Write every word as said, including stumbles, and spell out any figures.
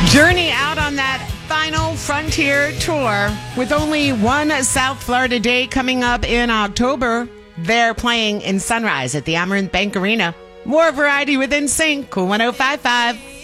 Journey out on that final Frontier tour with only one South Florida day coming up in October. They're playing in Sunrise at the Amerant Bank Arena. More variety with N Sync, Cool one oh five point five.